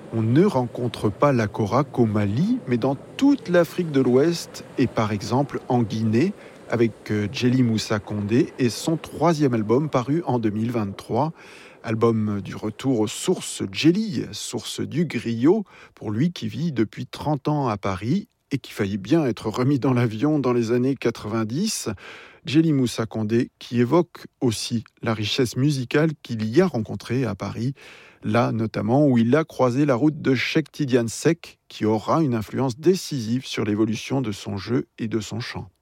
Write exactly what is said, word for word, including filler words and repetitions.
On ne rencontre pas la kora qu'au Mali, mais dans toute l'Afrique de l'Ouest et par exemple en Guinée, avec euh, Djely Moussa Condé et son troisième album paru en deux mille vingt-trois. Album du retour aux sources Djely, source du griot, pour lui qui vit depuis trente ans à Paris et qui faillit bien être remis dans l'avion dans les années quatre-vingt-dix. Djely Moussa Condé qui évoque aussi la richesse musicale qu'il y a rencontrée à Paris, là notamment où il a croisé la route de Cheikh Tidiane Seck, qui aura une influence décisive sur l'évolution de son jeu et de son chant.